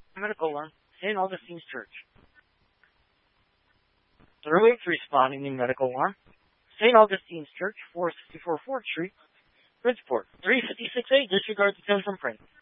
Medical alarm. St. Augustine's Church. 308 responding to medical alarm. St. Augustine's Church, 464 4th Street, Bridgeport. 356A, disregard the tone from print.